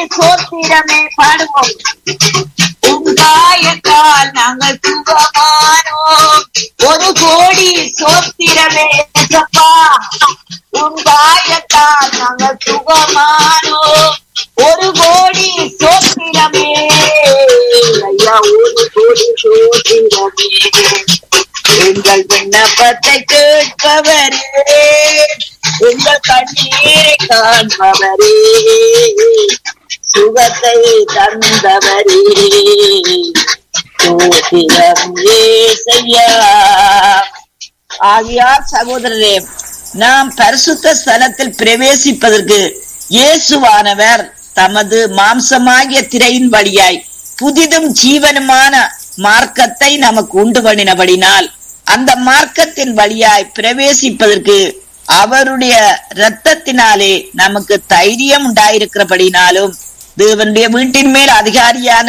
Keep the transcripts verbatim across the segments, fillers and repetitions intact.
சோத்திரமே பாடுவோம். உங்காயத்தால் நாங்கள் சுகமானோம். ஒரு கோடி சோத்திரமே ஏசப்பா. உங்காயத்தால் நாங்கள் சுகமானோம். ஒரு கோடி சோத்திரமே ஐயா, ஒரு கோடி சோத்திரமே. எங்கள் விண்ணப்பத்தை கேட்பவரே, எங்கள் கண்ணீரை காண்பவரே, சுகத்தை தந்தவரே, சோத்திரம் ஏசையா. ஆகியார் சகோதரரே, நாம் பரிசுத்த ஸ்தலத்தில் பிரவேசிப்பதற்கு இயேசுவானவர் தமது மாம்சமாகிய திரையின் வழியாய் புதிதும் ஜீவனுமான மார்க்கத்தை நமக்கு உண்டு பண்ணினபடினால் அந்த மார்க்கத்தின் வழியாய் பிரவேசிப்பதற்கு அவருடைய இரத்தத்தினாலே நமக்கு தைரியம் உண்டாயிருக்கிறபடினாலும் தேவனுடைய வீட்டின் மேல் அதிகாரியான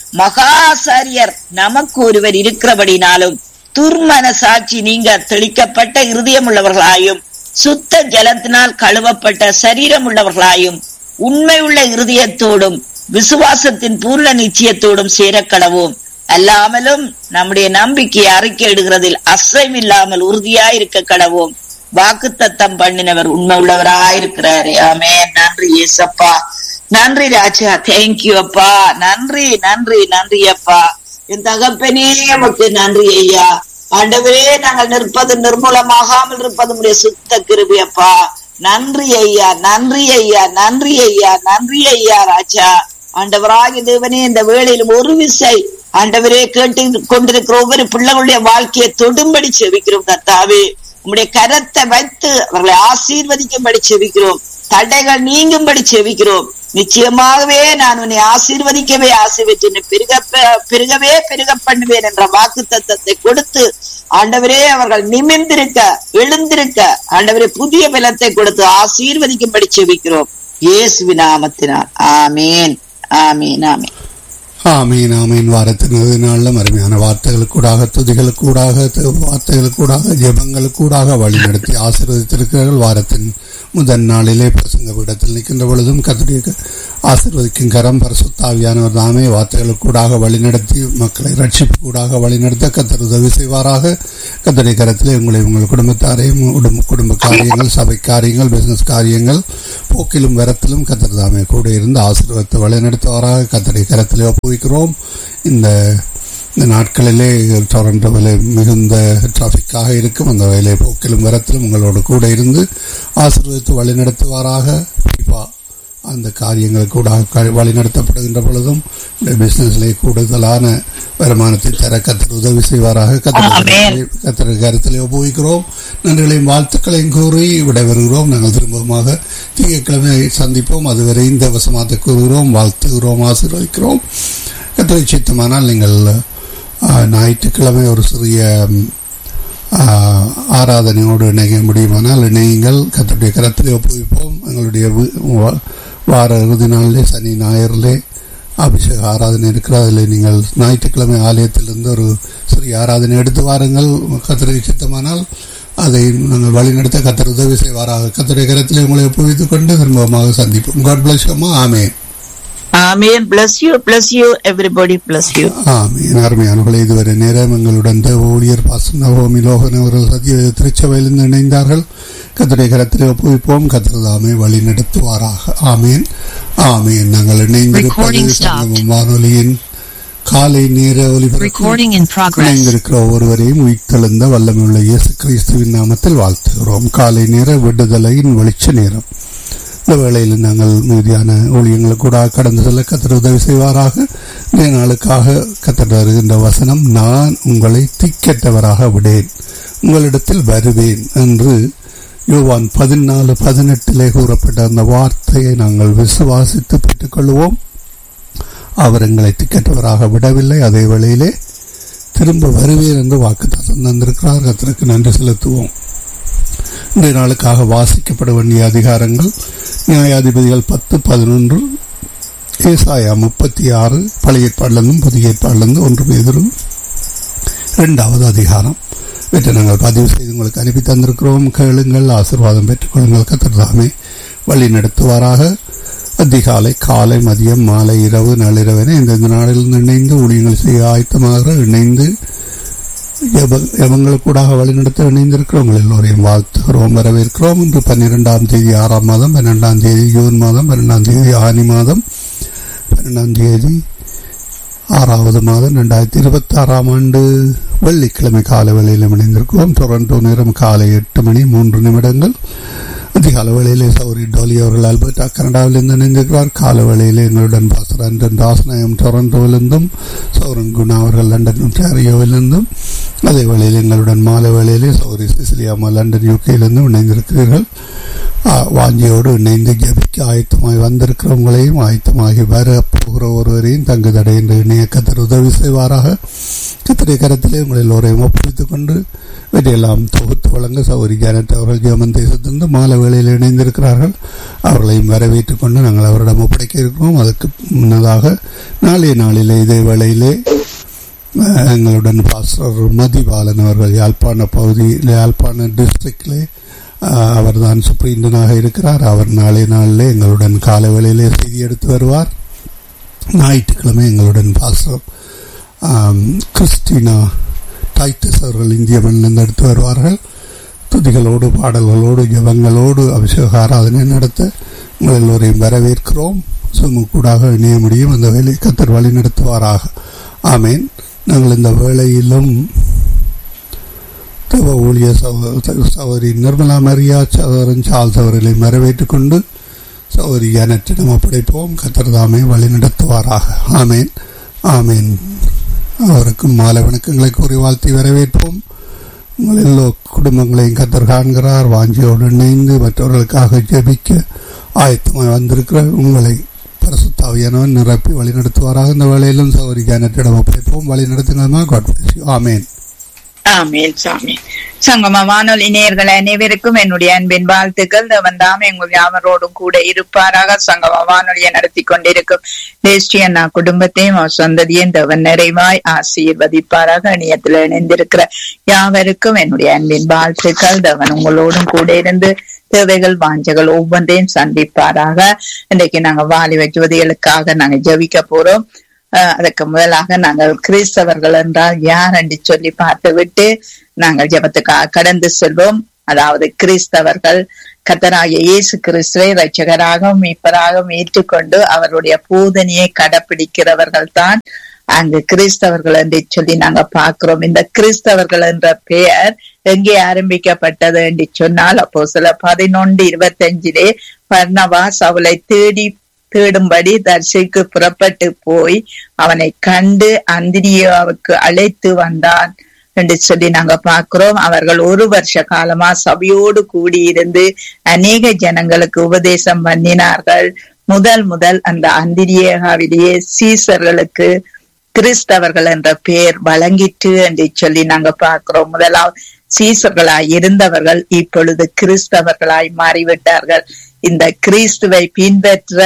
மகாசாரியர் நமக்கு ஒருவர் இருக்கிறபடினாலும் துர்மன சாட்சி நீங்க தெளிக்கப்பட்ட இருதயம் உள்ளவர்களாயும் சுத்த ஜலத்தினால் கழுவப்பட்ட சரீரம் உள்ளவர்களாயும் உண்மை உள்ள இருதயத்தோடும் விசுவாசத்தின் பூர்ண நிச்சயத்தோடும் சேரக்கடவோம். அல்லாமலும் நம்முடைய நம்பிக்கையை அறிக்கையிடுகிறதில் அசைவில்லாமல் உறுதியாயிருக்க கடவோம். வாக்கு தத்தம் பண்ணினவர் உண்மை உள்ளவராயிருக்கிறாரு. ஆமென். நன்றி ஏசப்பா, நன்றி ராஜா, தேங்க்யூ அப்பா, நன்றி நன்றி நன்றி அப்பா. என் தகப்பனே நமக்கு நன்றி ஐயா. ஆண்டவரே, நாங்கள் நிற்பது நிர்மூலமாகாமல் இருப்பது உடைய சுத்த கிருபை அப்பா. நன்றி ஐயா, நன்றி ஐயா, நன்றி ஐயா, நன்றி ஐயா ராஜா. ஆண்டவராகிய தேவனே, இந்த வேளையிலும் ஒரு விசை ஆண்டவரே கேட்டு கொண்டிருக்கிற ஒவ்வொரு பிள்ளைகளுடைய வாழ்க்கையை தொடும்படி செவிக்கிறோம் கர்த்தாவே. உம்முடைய கரத்தை வைத்து அவர்களை ஆசீர்வதிக்கும்படி செவிக்கிறோம். தடைகள் நீங்கும்படி செவிக்கிறோம். நிச்சயமாகவே நான் உன்னை ஆசீர்வதிக்கவே ஆசீர்வதித்து பெருக பெருகவே பெருக பண்ணுவேன் என்ற வாக்கு தத்தத்தை கொடுத்து ஆண்டவரே அவர்கள் நிமிர்ந்திருக்க எழுந்திருக்க ஆண்டவரே புதிய பலத்தை கொடுத்து ஆசீர்வதிக்கும்படி செவிக்கிறோம் இயேசுவின் நாமத்தினால். ஆமீன், ஆமீன், ஆமீன், ஆமீன், ஆமீன். வாரத்தின் நாளிலும் அருமையான வார்த்தைகளுக்கூடாக துதிகளுக்கூடாக வார்த்தைகளுக்கூடாக ஜெபங்களுக்கூடாக வழி நடத்தி ஆசீர்வதித்திருக்கிறார்கள். வாரத்தின் முதல் நாளிலே பிரசங்க பீடத்தில் நிற்கின்ற பொழுதும் கர்த்தருடைய ஆசீர்வதிக்கும் கரம் பரிசுத்தாவியானவர் தாமே வார்த்தைகளுக்கூடாக வழிநடத்தி மக்களை ரட்சிப்பு கூடாக வழிநடத்த கர்த்தர் உதவி செய்வாராக. கர்த்தருடைய கரத்திலே உங்களை உங்கள் குடும்பத்தாரையும் குடும்ப காரியங்கள், சபை காரியங்கள், பிசினஸ் காரியங்கள் போக்கிலும் வரத்திலும் கர்த்தர் தாமே கூட இருந்து ஆசீர்வாதத்தை வழிநடத்துவாராக. கர்த்தருடைய கரத்திலே ஒப்புவிக்கிறோம். இந்த இந்த நாட்களிலே டொரண்டோவிலே மிகுந்த டிராபிக்காக இருக்கும். அந்த வேலை போக்கிலும் வரத்திலும் உங்களோடு கூட இருந்து ஆசீர்வதித்து வழிநடத்துவாராக. அந்த காரியங்கள் கூட வழிநடத்தப்படுகின்ற பொழுதும் பிசினஸ்லே கூடுதலான வருமானத்தை தர கர்த்தர் உதவி செய்வாராக. கர்த்தர் கருத்திலே உபயோகிக்கிறோம். நன்றிகளையும் வாழ்த்துக்களையும் கூறி விடைபெறுகிறோம். நாங்கள் திரும்பமாக திங்கட்கிழமை சந்திப்போம். அதுவரை இந்த வசமாத்தை கூறுகிறோம், வாழ்த்துகிறோம், ஆசீர்வதிக்கிறோம். கர்த்தரை சித்தமானால் நீங்கள் ஞாயிற்றுக்கிழமை ஒரு சிறிய ஆராதனையோடு இணைய முடியுமானால் இணையுங்கள். கர்த்தருடைய கரத்திலே ஒப்புவிப்போம். எங்களுடைய வார இறுதி நாளிலே சனி ஞாயிறிலே அபிஷேக ஆராதனை இருக்கிறது. அதில் நீங்கள் ஞாயிற்றுக்கிழமை ஆலயத்திலிருந்து ஒரு சிறிய ஆராதனை எடுத்து வாருங்கள். கர்த்தருக்கு சித்தமானால் அதை நாங்கள் வழிநடத்த கர்த்தர் உதவி செய்வாராக. கர்த்தருடைய கரத்திலே உங்களை ஒப்புவித்துக் கொண்டு திரும்பமாக சந்திப்போம். God bless you. Amen. Amen. Bless you, bless you, everybody bless you. ஆமென். அருமையானவர்களே, இதுவரை நேரம் எங்களுடன் தேவ ஊழியர் பாஸ்டர் நவோமி லோகன் அவர்கள் சத்திய திருச்சபையிலிருந்து இணைந்தார்கள். கர்த்தருடைய கரத்திலே ஒப்புவிப்போம். கர்த்தர் தாமே வழி நடத்துவாராக. ஆமென், ஆமென். நாங்கள் இணைந்திருப்பது வானொலியின் காலை நேர ஒலிபரப்பு. இணைந்திருக்கிற ஒவ்வொருவரையும் உயிர்த்தெழுந்த வல்லமையுள்ள இயேசு கிறிஸ்துவின் நாமத்தில் வாழ்த்துகிறோம். காலை நேர விடுதலையின் வெளிச்ச நேரம். இந்த வேளையில் நாங்கள் மீதியான ஊழியங்களுக்கு கூட கடந்து செல்ல கர்த்தர் உதவி செய்வாராக. இந்த நாளுக்காக கர்த்தர் வருகின்ற வசனம், நான் உங்களை திக்கெட்டவராக விடேன், உங்களிடத்தில் வருவேன் என்று யோவான் பதினாலு பதினெட்டிலே கூறப்பட்ட அந்த வார்த்தையை நாங்கள் விசுவாசித்து பெற்றுக்கொள்வோம். அவர் எங்களை திக்கெட்டவராக விடவில்லை. அதே வேளையிலே திரும்ப வருவேன் என்று வாக்குத்தத்தம் தந்திருக்கிறார். கர்த்தருக்கு நன்றி செலுத்துவோம். இன்றைய நாளுக்காக வாசிக்கப்பட வேண்டிய அதிகாரங்கள் நியாயாதிபதிகள் பத்து பதினொன்று, ஏசாயா முப்பத்தி ஆறு, பழைய ஏற்பாடிலிருந்தும் புதிய ஏற்பாடிலிருந்து ஒன்று பேதுரு இரண்டாவது அதிகாரம். இவற்றை நாங்கள் பதிவு செய்து உங்களுக்கு அனுப்பி தந்திருக்கிறோம். கேளுங்கள், ஆசீர்வாதம் பெற்றுக் கொள்ளுங்கள். கர்த்தர் தாமே வழி நடத்துவாராக. அதிகாலை, காலை, மதியம், மாலை, இரவு, நள்ளிரவென இந்தந்த நாளில் இணைந்து ஊழியங்கள் செய்ய ஆயத்தமாக இணைந்து எவங்களுக்கூடாக வழிநடத்த இணைந்திருக்கிறவங்க எல்லோரையும் வாழ்த்துகிறோம், வரவேற்கிறோம். இன்று பன்னிரெண்டாம் தேதி ஆறாம் மாதம், பன்னெண்டாம் தேதி ஜூன் மாதம், பன்னெண்டாம் தேதி ஆனி மாதம், பன்னெண்டாம் தேதி ஆறாவது மாதம் இரண்டாயிரத்தி இருபத்தி ஆறாம் ஆண்டு வெள்ளிக்கிழமை காலை வேளையில் இணைந்திருக்கிறோம். டொரண்டோ நேரம் காலை எட்டு மணி மூன்று நிமிடங்கள். அதிகால வேளையிலே சௌரி டோலி அவர்கள் அல்பர்டா கனடாவிலிருந்து இணைந்திருக்கிறார். கால வேளையிலே எங்களுடன் பாஸ்டர் அண்டன் தாசநாயம் டொரண்டோவிலிருந்தும், சௌரன் குணா அவர்கள் லண்டன் ஒன்டாரியோவிலிருந்தும், அதே வேளையில் எங்களுடன் மாலை வேளையிலே சௌரி சிசிலியாமா லண்டன் யூகேயிலிருந்தும் இணைந்திருக்கிறீர்கள். வாஞ்சியோடு இணைந்து ஜபிக்க ஆயத்தமாய் வந்திருக்கிறவங்களையும் ஆயத்தமாகி வர போகிற ஒருவரையும் தங்கு தடை என்று இணைய கத்தர் உதவி செய்வாராக. கத்தரை கரத்திலே உங்கள் எல்லோரையும் ஒப்புவித்துக் கொண்டு இதையெல்லாம் தொகுத்து வழங்க சௌரி ஜானட் அவர்கள் ஜெர்மன் தேசத்திலிருந்து மாலை வேளையில் இணைந்திருக்கிறார்கள். அவர்களையும் வரவேற்றுக் கொண்டு நாங்கள் அவரிடம் ஒப்படைக்க இருக்கிறோம். அதற்கு முன்னதாக நாளைய நாளிலே இதே வேளையிலே எங்களுடன் பாஸ்டர் மதிபாலன் அவர்கள் யாழ்ப்பாண பகுதி யாழ்ப்பாண டிஸ்ட்ரிக்டிலே அவர் தான் சுப்ரீண்டனாக இருக்கிறார். அவர் நாளை நாளிலே எங்களுடன் காலை வேளையிலே செய்தி எடுத்து வருவார். ஞாயிற்றுக்கிழமை எங்களுடன் பாஸ்டர் கிறிஸ்டினா டைட்டஸ் அவர்கள் இந்திய மண்ணிலிருந்து எடுத்து வருவார்கள். துதிகளோடு பாடல்களோடு ஜபங்களோடு அபிஷேக ஆராதனை நடத்த உங்கள் எல்லோரையும் வரவேற்கிறோம். சுமூடாக இணைய முடியும். அந்த வேலையை கத்தர் வழி நடத்துவாராக. ஆமேன். நாங்கள் இந்த வேளையிலும் தவ ஊழிய சகோதரி நிர்மலா மரியா சகோதரன் சார்ல்ஸ் அவர்களை வரவேற்றுக் கொண்டு சகோதரி ஜானட்டிடம் ஒப்படைப்போம். கத்தர் தாமே வழி நடத்துவாராக. ஆமேன் ஆமேன். அவருக்கும் மாலை வணக்கங்களை கூறி வாழ்த்தி வரவேற்போம். உங்கள் எல்லோ குடும்பங்களையும் கத்தர் காண்கிறார். வாஞ்சியோடு இணைந்து மற்றவர்களுக்காக ஜெபிக்க ஆயத்தமாக வந்திருக்கிற உங்களை பரிசுத்தாவியானவன் நிரப்பி வழி நடத்துவாராக. இந்த வேளையிலும் சகோதரி ஜானட்டிடம் ஒப்படைப்போம். வழி நடத்துங்கம்மா. God bless you. ஆமேன். ஆமேன். சாமி சங்கம வானொலி நேயர்கள் அனைவருக்கும் என்னுடைய அன்பின் வாழ்த்துக்கள். தேவன் தாமே உங்கள் யாவரோடும் கூட இருப்பாராக. சங்கம வானொலியை நடத்தி கொண்டிருக்கும் தேசியண்ணா குடும்பத்தையும் அவர் சொந்ததையும் தேவன் நிறைவாய் ஆசீர்வதிப்பாராக. இணையத்தில் இணைந்திருக்கிற யாவருக்கும் என்னுடைய அன்பின் வாழ்த்துக்கள். தேவன் உங்களோடும் கூட இருந்து தேவைகள் வாஞ்சைகள் ஒவ்வொன்றையும் சந்திப்பாராக. இன்றைக்கு நாங்க வாலிப ஜோதிகளுக்காக நாங்க ஜெபிக்க போறோம். அதற்கு முதலாக நாங்கள் கிறிஸ்தவர்கள் என்றால் யார் என்று சொல்லி பார்த்து விட்டு நாங்கள் ஜெபத்துக்காக கடந்து செல்வோம். அதாவது கிறிஸ்தவர்கள் கர்த்தராகிய இயேசு கிறிஸ்துவை இரட்சகராகவும் மீட்பராகவும் ஏற்றுக்கொண்டு அவருடைய போதனையை கடைபிடிக்கிறவர்கள் தான் அங்கு கிறிஸ்தவர்கள் என்று சொல்லி நாங்க பார்க்கிறோம். இந்த கிறிஸ்தவர்கள் என்ற பெயர் எங்கே ஆரம்பிக்கப்பட்டது என்று சொன்னால் அப்போஸ்தலர் பதினொன்று இருபத்தி அஞ்சிலே பர்னபாஸ் அவளை தேடி தேடும்படி தர்சைக்கு புறப்பட்டு போய் அவனை கண்டு அந்திரியாவுக்கு அழைத்து வந்தான் என்று சொல்லி நாங்க பார்க்கிறோம். அவர்கள் ஒரு வருஷ காலமா சபையோடு கூடியிருந்து அநேக ஜனங்களுக்கு உபதேசம் பண்ணினார்கள். முதல் முதல் அந்த அந்திரியாவிலேயே சீசர்களுக்கு கிறிஸ்தவர்கள் என்ற பெயர் வழங்கிற்று என்று சொல்லி நாங்க பார்க்கிறோம். முதலாவது சீசர்களாய் இருந்தவர்கள் இப்பொழுது கிறிஸ்தவர்களாய் மாறிவிட்டார்கள். இந்த கிறிஸ்துவை பின்பற்ற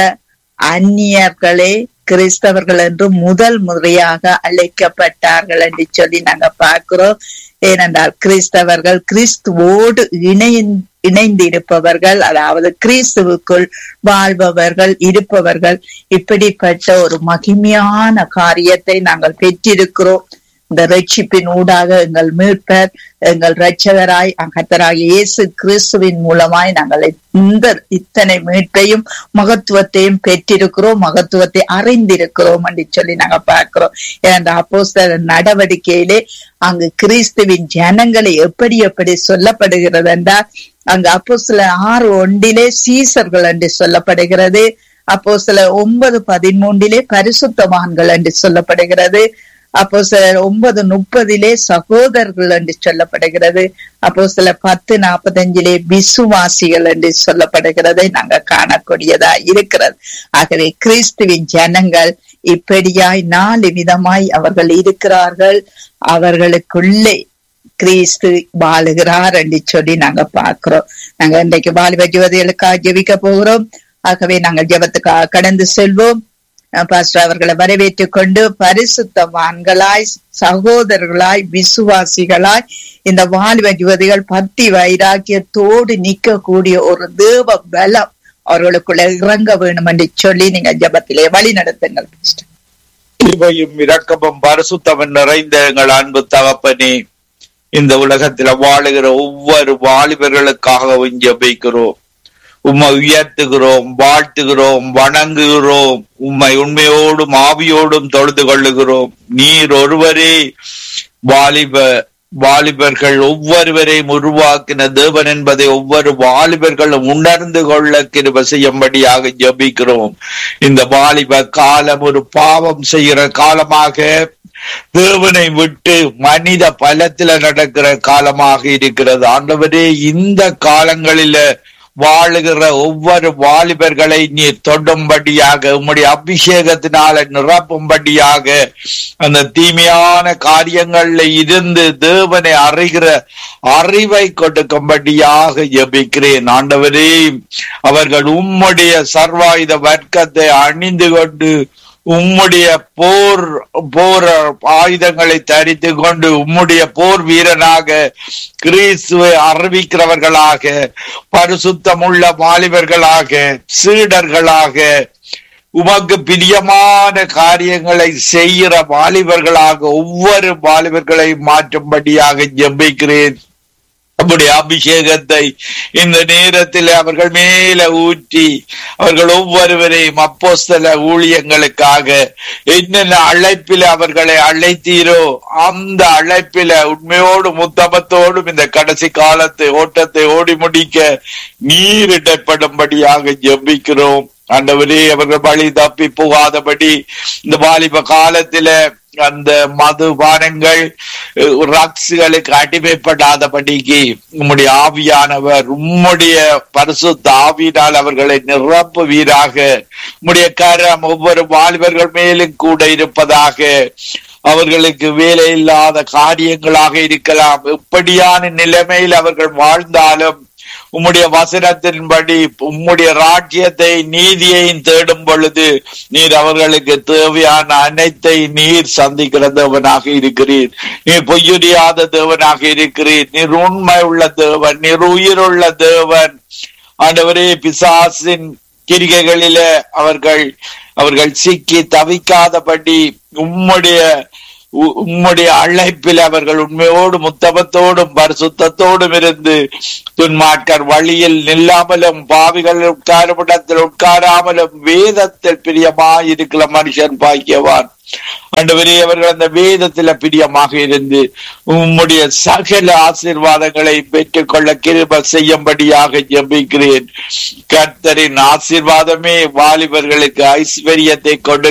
அந்நியர்களே கிறிஸ்தவர்கள் என்று முதல் முறையாக அழைக்கப்பட்டார்கள் என்று சொல்லி நாங்க பார்க்கிறோம். ஏனென்றால் கிறிஸ்தவர்கள் கிறிஸ்துவோடு இணை இணைந்து இருப்பவர்கள், அதாவது கிறிஸ்துவுக்குள் வாழ்பவர்கள் இருப்பவர்கள். இப்படிப்பட்ட ஒரு மகிமையான காரியத்தை நாங்கள் பெற்றிருக்கிறோம். இந்த ரட்சிப்பின் ஊடாக எங்கள் மீட்பர் எங்கள் இரட்சகராய் கர்த்தராகிய இயேசு கிறிஸ்துவின் மூலமாய் நாங்கள் இந்த இத்தனை மீட்பையும் மகத்துவத்தையும் பெற்றிருக்கிறோம், மகத்துவத்தை அறிந்திருக்கிறோம் என்று சொல்லி நாங்க பார்க்கிறோம். அந்த அப்போஸ்தலர் நடவடிக்கையிலே அங்கு கிறிஸ்துவின் ஜனங்களை எப்படி எப்படி சொல்லப்படுகிறது என்றால் அங்கு அப்போஸ்தலர் ஆறு ஒன்றிலே சீசர்கள் என்று சொல்லப்படுகிறது. அப்போஸ்தலர் ஒன்பது பதிமூன்றிலே பரிசுத்தவான்கள் என்று சொல்லப்படுகிறது. அப்போ சிலர் ஒன்பது முப்பதிலே சகோதரர்கள் என்று சொல்லப்படுகிறது. அப்போ சில பத்து நாற்பத்தி அஞ்சிலே விசுவாசிகள் என்று சொல்லப்படுகிறதை நாங்க காணக்கூடியதா இருக்கிறது. ஆகவே கிறிஸ்துவின் ஜனங்கள் இப்படியாய் நாலு விதமாய் அவர்கள் இருக்கிறார்கள். அவர்களுக்குள்ளே கிறிஸ்து வாழுகிறார் என்று சொல்லி நாங்க பார்க்கிறோம். நாங்க இன்றைக்கு வாலிப ஜோதிகளுக்காக ஜெபிக்க போகிறோம். ஆகவே நாங்கள் ஜெபத்துக்காக கடந்து செல்வோம். பாஸ்டர் அவர்களை வரவேற்றுக் கொண்டு பரிசுத்தவான்களாய் சகோதரர்களாய் விசுவாசிகளாய் இந்த வாலிப யுவதிகள் பக்தி வைராக்கியத்தோடு நிற்கக்கூடிய ஒரு தேவ பலம் அவர்களுக்குள்ள இறங்க வேணும் என்று சொல்லி நீங்க ஜெபத்திலே வழி நடத்துங்கள். கிருபையும் இரக்கமும் பரிசுத்தமும் நிறைந்த எங்கள் அன்பு தகப்பனே, இந்த உலகத்துல வாழுகிற ஒவ்வொரு வாலிபர்களுக்காகவும் ஜெபிக்கிறோம். உம்மை உயர்த்துகிறோம், வாழ்த்துகிறோம், வணங்குகிறோம். உம்மை உண்மையோடும் ஆவியோடும் தொழுது கொள்ளுகிறோம். நீர் ஒருவரே வாலிப வாலிபர்கள் ஒவ்வொருவரையும் உருவாக்கின தேவன் என்பதை ஒவ்வொரு வாலிபர்களும் உணர்ந்து கொள்ள கிருபை செய்யும்படியாக ஜெபிக்கிறோம். இந்த வாலிப காலம் ஒரு பாவம் செய்கிற காலமாக, தேவனை விட்டு மனித பலத்தில நடக்கிற காலமாக இருக்கிறது. ஆண்டவரே, இந்த காலங்களில வாழுகிற ஒவ்வொரு வாலிபர்களை நீர் தொடும்படியாக, உம்முடைய அபிஷேகத்தினால நிரப்பும்படியாக, அந்த தீமையான காரியங்கள்ல இருந்து தேவனை அறிகிற அறிவை கொடுக்கும்படியாக ஜெபிக்கிறேன். ஆண்டவரே, அவர்கள் உம்முடைய சர்வாயுத வர்க்கத்தை அணிந்து கொண்டு உம்முடைய போர் போர் ஆயுதங்களை தரித்து கொண்டு உம்முடைய போர் வீரனாக கிறிஸ்துவை அறிவிக்கிறவர்களாக, பரிசுத்தமுள்ள வாலிபர்களாக, சீடர்களாக, உமக்கு பிரியமான காரியங்களை செய்கிற வாலிபர்களாக ஒவ்வொரு வாலிபர்களை மாற்றும்படியாக ஜெபிக்கிறேன். நம்முடைய அபிஷேகத்தை இந்த நேரத்தில் அவர்கள் மேல ஊற்றி, அவர்கள் ஒவ்வொருவரையும் அப்போஸ்தல ஊழியங்களுக்காக என்னென்ன அழைப்பில அவர்களை அழைத்தீரோ அந்த அழைப்பில உண்மையோடும் உத்தமத்தோடும் இந்த கடைசி காலத்தை ஓட்டத்தை ஓடி முடிக்க நீர் இடப்படும்படியாக ஜெபிக்கிறோம். ஆண்டவரே, அவர்கள் வழி தப்பி போகாதபடி இந்த வாலிப காலத்தில அந்த மதுபானங்கள் ரக்ஸுகளுக்கு அடிமைப்படாதபடிக்கு உம்முடைய ஆவியானவர் உம்முடைய பரிசுத்த ஆவியினால் அவர்களை நிரப்புவீராக. உம்முடைய கரம் ஒவ்வொரு வாலிபர்கள் மேலும் கூட இருப்பதாக. அவர்களுக்கு வேலை இல்லாத காரியங்களாக இருக்கலாம், எப்படியான நிலைமையில் அவர்கள் வாழ்ந்தாலும் உம்முடைய வசனத்தின்படி உம்முடைய ராஜ்யத்தை நீதியையும் தேடும் பொழுது நீர் அவர்களுக்கு தேவையான அனைத்தை நீர் சந்திக்கிற தேவனாக இருக்கிறீர். நீர் பொய்யுறியாத தேவனாக இருக்கிறீர். நீர் உண்மை உள்ள தேவன், நீர் உயிருள்ள தேவன். ஆண்டவரே, பிசாசின் கிரிகைகளில அவர்கள் அவர்கள் சிக்கி தவிக்காதபடி உம்முடைய உம்முடைய அழைப்பில் அவர்கள் உண்மையோடும் உத்தமத்தோடும் பரிசுத்தத்தோடும் இருந்து துன்மார்க்கர் வழியில் நில்லாமலும் பாவிகள் உட்காரும் இடத்தில் உட்காராமலும் வேதத்தில் பிரியமாயிருக்கிற மனுஷன் பாக்கியவான். ஆண்டவரே, அவர்கள் அந்த வேதத்தில பிரியமாக இருந்து உம்முடைய சகல ஆசீர்வாதங்களை பெற்றுக் கொள்ள கிருபை செய்யும்படியாக ஜெபிக்கிறேன். கர்த்தரின் ஆசீர்வாதமே வாலிபர்களுக்கு ஐஸ்வர்யத்தை கொண்டு